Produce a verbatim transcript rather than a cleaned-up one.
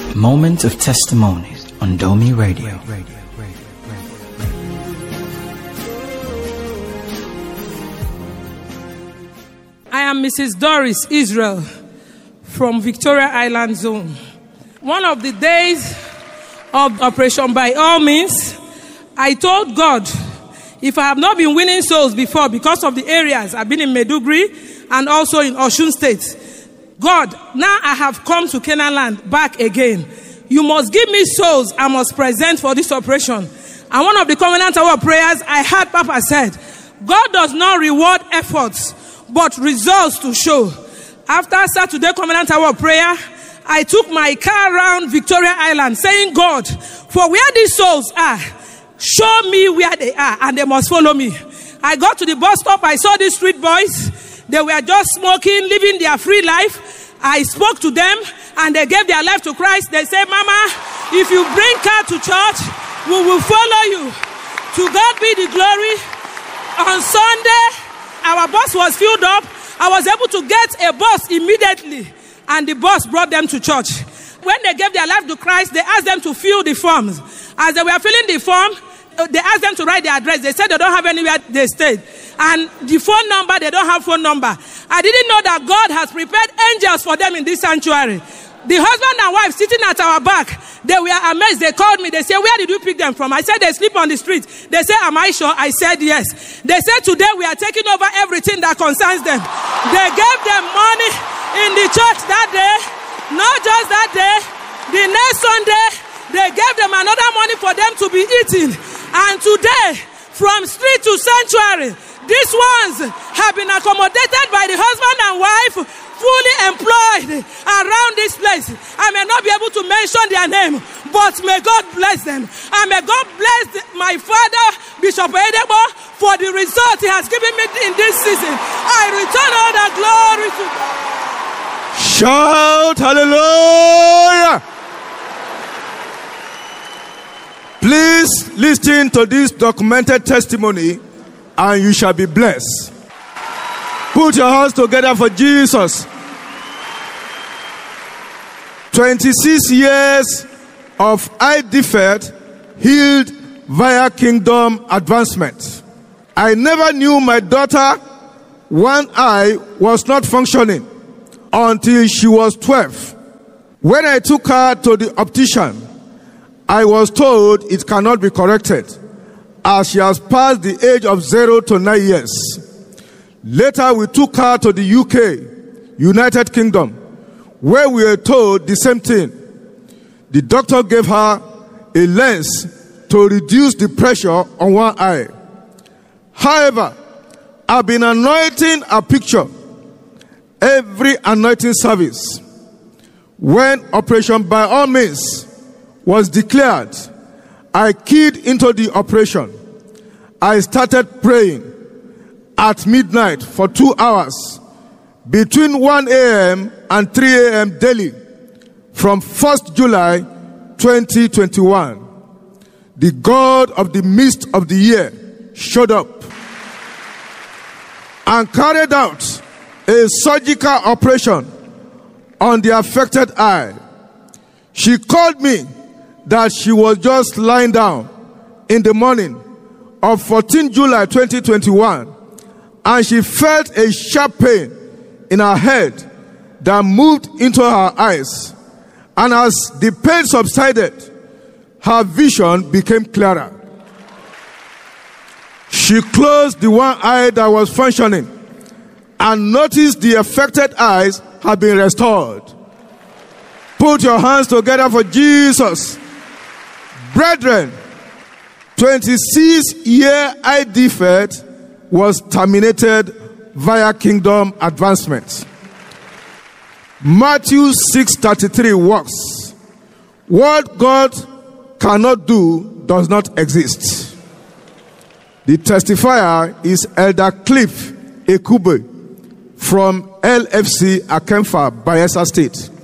Moment of Testimony on Domi Radio. I am Missus Doris Israel from Victoria Island Zone. One of the days of Operation By All Means, I told God, if I have not been winning souls before because of the areas, I've been in Maiduguri and also in Osun State. God, now I have come to Canaan land back again. You must give me souls I must present for this operation. And one of the covenant hour prayers, I heard Papa said, God does not reward efforts, but results to show. After Saturday covenant hour prayer, I took my car around Victoria Island saying, God, for where these souls are, show me where they are and they must follow me. I got to the bus stop, I saw these street boys. They were just smoking, living their free life. I spoke to them and they gave their life to Christ. They said, Mama, if you bring car to church, we will follow you. To God be the glory. On Sunday, our bus was filled up. I was able to get a bus immediately and the bus brought them to church. When they gave their life to Christ, they asked them to fill the forms. As they were filling the form, they asked them to write their address. They said they don't have anywhere they stayed. And the phone number, they don't have phone number. I didn't know that God has prepared angels for them in this sanctuary. The husband and wife sitting at our back, they were amazed. They called me. They said, where did you pick them from? I said, they sleep on the street. They said, am I sure? I said, yes. They said, today we are taking over everything that concerns them. They gave them money in the church that day. Not just that day. The next Sunday, they gave them another money for them to be eating. And today, from street to sanctuary, these ones have been accommodated by the husband and wife, fully employed around this place. I may not be able to mention their name, but may God bless them. And may God bless my father, Bishop Edebo, for the result he has given me in this season. I return all the glory to God. Shout hallelujah! Please listen to this documented testimony and you shall be blessed. Put your hands together for Jesus. twenty-six years of eye defect healed via kingdom advancement. I never knew my daughter one eye was not functioning until she was twelve. When I took her to the optician, I was told it cannot be corrected as she has passed the age of zero to nine years. Later, we took her to the U K, United Kingdom, where we were told the same thing. The doctor gave her a lens to reduce the pressure on one eye. However, I've been anointing a picture every anointing service. When Operation By All Means was declared, I keyed into the operation. I started praying at midnight for two hours between one a.m. and three a.m. daily from first July twenty twenty-one. The God of the midst of the year showed up and carried out a surgical operation on the affected eye. She called me that she was just lying down in the morning of fourteenth July twenty twenty-one, and she felt a sharp pain in her head that moved into her eyes. And as the pain subsided, her vision became clearer. She closed the one eye that was functioning and noticed the affected eyes had been restored. Put your hands together for Jesus. Brethren, twenty-six year eye defect was terminated via kingdom advancement. Matthew six thirty-three works. What God cannot do does not exist. The testifier is Elder Cliff Ekube from L F C Akemfa, Bayelsa State.